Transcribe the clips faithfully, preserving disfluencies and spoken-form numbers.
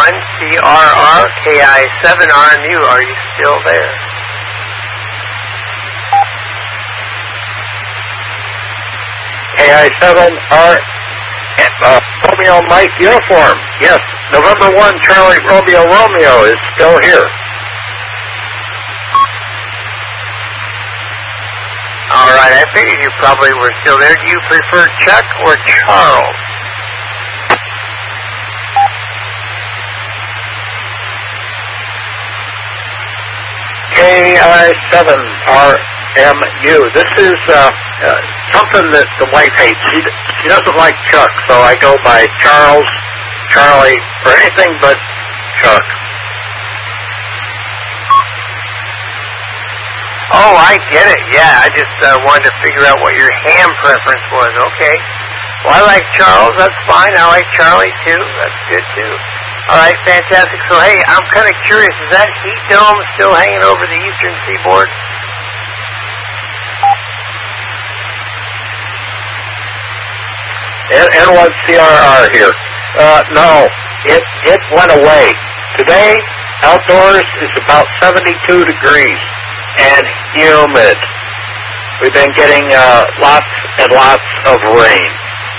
one C R R, K I seven R M U. Are you still there? K I seven R, uh, Romeo Mike uniform. Yes, November one Charlie Romeo Romeo is still here. All right, I figured you probably were still there. Do you prefer Chuck or Charles? K I seven R M U. This is uh, uh, something that the wife hates. She, she doesn't like Chuck, so I go by Charles, Charlie, or anything but Chuck. Oh, I get it. Yeah, I just uh, wanted to figure out what your ham preference was. Okay. Well, I like Charles. That's fine. I like Charlie, too. That's good, too. All right, fantastic. So, hey, I'm kind of curious. Is that heat dome still hanging over the eastern seaboard? N one C R R here. Uh, no, it, it went away. Today, outdoors is about seventy-two degrees. And humid. We've been getting uh, lots and lots of rain.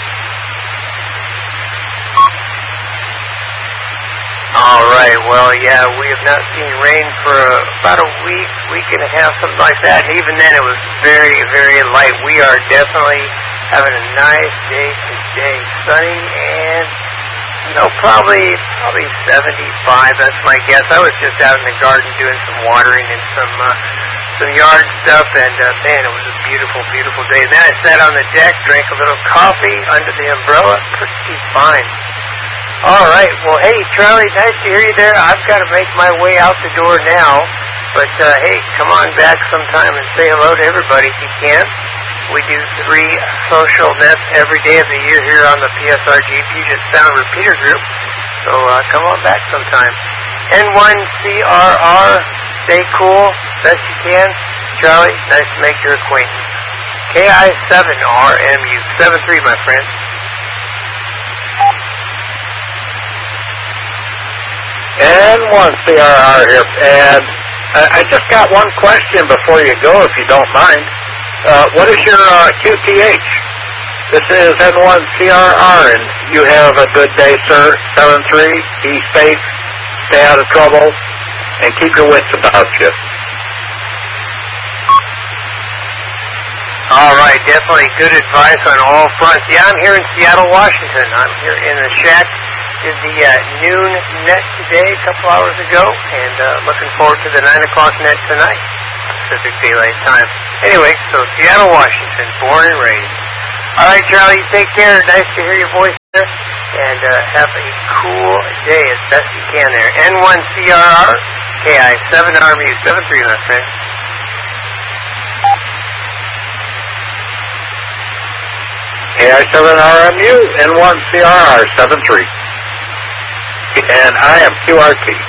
All right. Well, yeah, we have not seen rain for uh, about a week, week and a half, something like that. And even then, it was very, very light. We are definitely having a nice day today, sunny and, you know, probably probably seventy-five. That's my guess. I was just out in the garden doing some watering and some uh, some yard stuff, and uh, man, it was a beautiful, beautiful day. And then I sat on the deck, drank a little coffee under the umbrella. Pretty fine. All right. Well, hey, Charlie, nice to hear you there. I've got to make my way out the door now, but uh, hey, come on back sometime and say hello to everybody if you can. We do three social nets every day of the year here on the P S R G Puget Sound Repeater Group. So uh, come on back sometime. N one C R R, stay cool, best you can. Charlie, nice to make your acquaintance. K I seven R M U, seven three, my friend. N one C R R here. And I, I just got one question before you go, if you don't mind. Uh, what is your uh, Q T H? This is N one C R R, and you have a good day, sir. seven three, be safe, stay out of trouble, and keep your wits about you. All right, definitely good advice on all fronts. Yeah, I'm here in Seattle, Washington. I'm here in the shack. Did the uh, noon net today, a couple hours ago, and uh, looking forward to the nine o'clock net tonight, Pacific Daylight Time. Anyway, so Seattle, Washington, born and raised. All right, Charlie, take care. Nice to hear your voice there, and uh, have a cool day as best you can there. N one C R R, K I seven R M U, seven three, my friend. K I seven R M U, N one C R R, seven three. And I am Q R T.